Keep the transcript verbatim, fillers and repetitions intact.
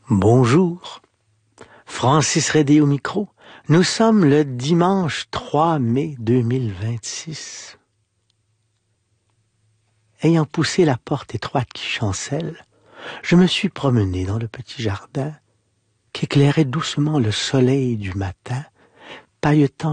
Bonjour, Francis Redé au micro. Nous sommes le dimanche trois mai deux mille vingt-six. Ayant poussé la porte étroite qui chancelle, je me suis promené dans le petit jardin qu'éclairait doucement le soleil du matin, pailletant